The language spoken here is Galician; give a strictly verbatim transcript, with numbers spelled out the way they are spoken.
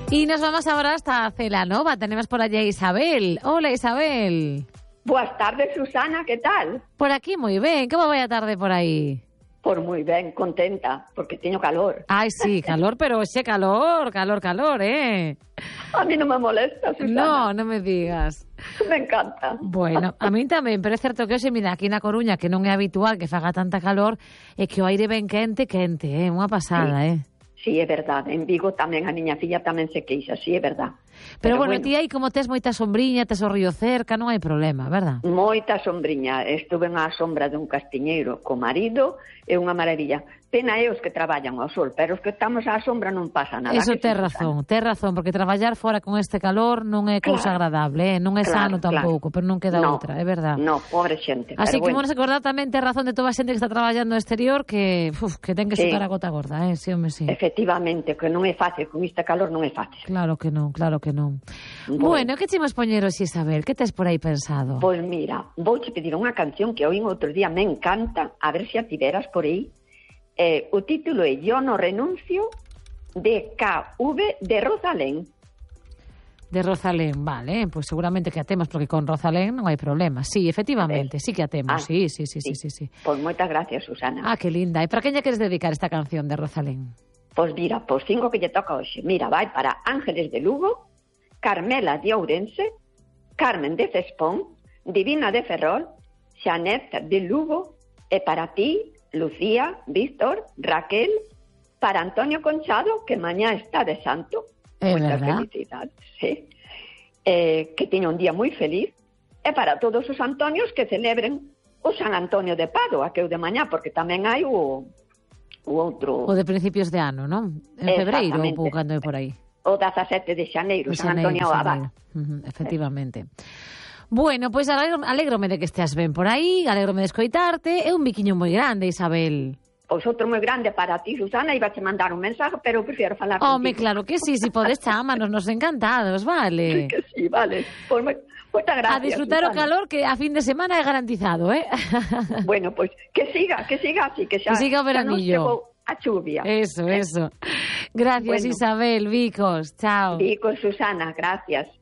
Y nos vamos ahora hasta Celanova. Tenemos por allá a Isabel. Hola, Isabel. Boas tardes, Susana, que tal? Por aquí moi ben. Como vai a tarde por aí? Por moi ben, contenta, porque teño calor. Ai, sí, calor, pero ese calor, calor, calor, eh. A mí non me molesta, No, Susana. non me digas. Me encanta. Bueno, a min tamén, pero é certo que hoxe, mira, aquí na Coruña, que non é habitual que faga tanta calor, é que o aire ben quente, quente, eh, unha pasada, sí. eh. Sí, é verdade. En Vigo tamén a miña filla tamén se queixa, sí, é verdade. Pero, Pero bueno, bueno, ti aí como tes moita sombriña, tes o río cerca, non hai problema, verdad? Moita sombriña. Estuve na sombra dun castiñeiro co marido, é unha maravilla. Pena é os que traballan ao sol, pero os que estamos á sombra non pasa nada. Eso tes razón, tes razón, porque traballar fora con este calor non é cousa claro. agradable, eh? Non é claro, sano tampouco, claro. Pero non queda no, outra, é verdad. No, pobre xente. Así pero que bueno. vamos a acordar tamén, tes razón de toda a xente que está traballando no exterior, que, uf, que ten que sí. xutar a gota gorda, eh? Sí, home, sí. Efectivamente, que non é fácil, con este calor non é fácil. Claro que non, claro que non. Bueno, bueno que chimos poñeros, Isabel? Que tes por aí pensado? Pois mira, vouche pedir unha canción que oín outro día, me encanta, a ver se a tiveras por aí. Eh, o título é Yo no renuncio, de K V de Rosalén. De Rosalén, vale, pois pues seguramente que a temos, porque con Rosalén non hai problema. Sí, efectivamente, eh, sí que a temos, ah, sí, sí, sí, sí, sí, sí. Pois moitas gracias, Susana. Ah, que linda. E para quen lle queres dedicar esta canción de Rosalén? Pois mira, pois cinco que lle toca hoxe. Mira, vai para Ángeles de Lugo, Carmela de Ourense, Carmen de Cespón, Divina de Ferrol, Xanet de Lugo, e para ti, Lucía, Víctor, Raquel, para Antonio Conchado, que mañá está de santo. É Moitas verdad? felicidades, sí. Eh, que teña un día moi feliz. E para todos os Antonios que celebren o San Antonio de Padua, que é o de mañá, porque tamén hai o, o outro... O de principios de ano, non? En febreiro, ou pouco cando é por aí. O dezasete de xaneiro, San Antonio Abad. Uh-huh, efectivamente. Bueno, pois pues alegro, alégrome de que esteas ben por aí, alégrome de escoitarte. É un biquiño moi grande, Isabel. Pois outro moi grande para ti, Susana, iba a te mandar un mensaje, pero prefiro falar Home, contigo. claro que sí, si podes chámanos, nos encantados, vale. Sí que sí, vale. Pois moi, moitas gracias, a disfrutar Susana. O calor, que a fin de semana é garantizado, eh? Bueno, pois que siga, que siga así, que xa, que siga o veranillo. A chuvia. Eso, eso. Gracias, bueno. Isabel, Vicos, chao. Vicos, Susana, gracias.